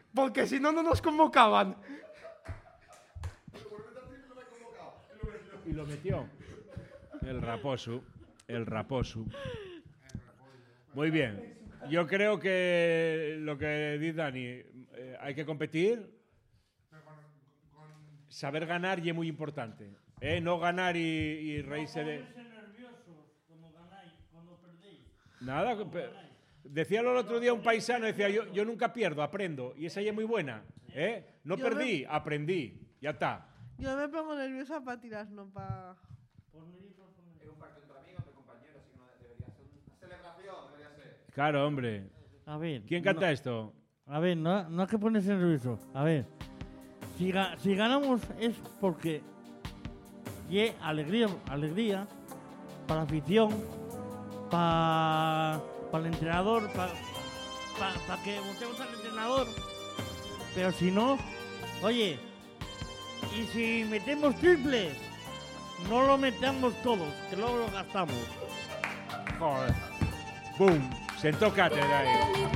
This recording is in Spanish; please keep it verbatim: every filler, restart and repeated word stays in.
Porque si no, no nos convocaban. Y lo metió. El raposo. El raposo. Muy bien. Yo creo que lo que dice Dani, eh, hay que competir. Saber ganar y es muy importante. ¿eh? No ganar y, y reírse de... Nada. Decíalo el otro día un paisano, decía, yo, yo nunca pierdo, aprendo. Y esa ya es muy buena. ¿eh? No Yo perdí, me... aprendí. Ya está. Yo me pongo nerviosa para tirar, no para... Es un pacto entre amigos, entre compañeros, así que no debería ser una celebración, debería ser. Claro, hombre. A ver. ¿Quién canta no, esto? A ver, no, no es que ponerse nervioso. A ver. Si, ga, si ganamos es porque... Y alegría, alegría para la afición, para pa el entrenador, para pa, pa que votemos al entrenador. Pero si no, oye, y si metemos triples, no lo metamos todos, que luego lo gastamos. Joder. Boom. Sentó cátedra ahí.